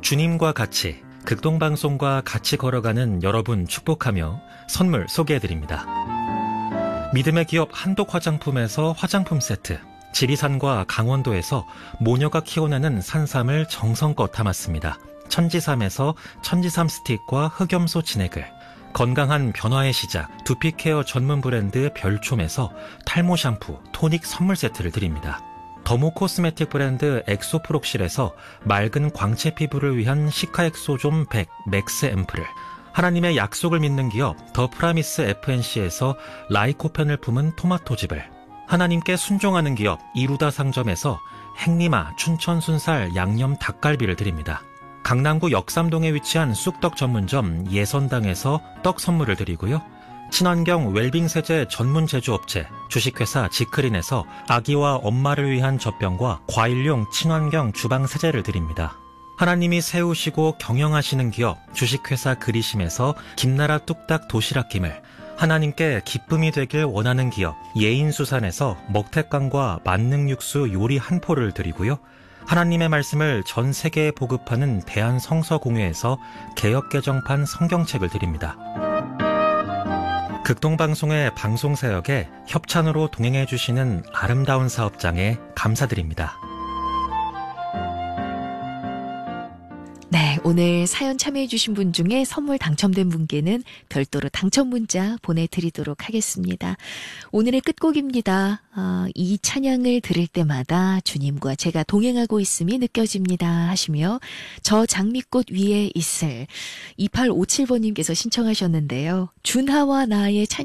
주님과 같이 극동방송과 같이 걸어가는 여러분 축복하며 선물 소개해드립니다. 믿음의 기업 한독 화장품에서 화장품 세트, 지리산과 강원도에서 모녀가 키워내는 산삼을 정성껏 담았습니다. 천지삼에서 천지삼 스틱과 흑염소 진액을, 건강한 변화의 시작 두피케어 전문 브랜드 별촘에서 탈모 샴푸, 토닉 선물 세트를 드립니다. 더모 코스메틱 브랜드 엑소프록실에서 맑은 광채 피부를 위한 시카엑소존 100 맥스 앰플을, 하나님의 약속을 믿는 기업 더 프라미스 FNC에서 라이코펜을 품은 토마토즙을, 하나님께 순종하는 기업 이루다 상점에서 행리마 춘천 순살 양념 닭갈비를 드립니다. 강남구 역삼동에 위치한 쑥떡 전문점 예선당에서 떡 선물을 드리고요. 친환경 웰빙 세제 전문 제조업체 주식회사 지크린에서 아기와 엄마를 위한 젖병과 과일용 친환경 주방 세제를 드립니다. 하나님이 세우시고 경영하시는 기업 주식회사 그리심에서 김나라 뚝딱 도시락김을, 하나님께 기쁨이 되길 원하는 기업 예인수산에서 먹태깡과 만능육수 요리 한 포를 드리고요. 하나님의 말씀을 전 세계에 보급하는 대한성서공회에서 개역개정판 성경책을 드립니다. 극동방송의 방송사역에 협찬으로 동행해주시는 아름다운 사업장에 감사드립니다. 네, 오늘 사연 참여해주신 분 중에 선물 당첨된 분께는 별도로 당첨 문자 보내드리도록 하겠습니다. 오늘의 끝곡입니다. 이 찬양을 들을 때마다 주님과 제가 동행하고 있음이 느껴집니다 하시며 저 장미꽃 위에 있을 2857번님께서 신청하셨는데요. 준하와 나의 찬양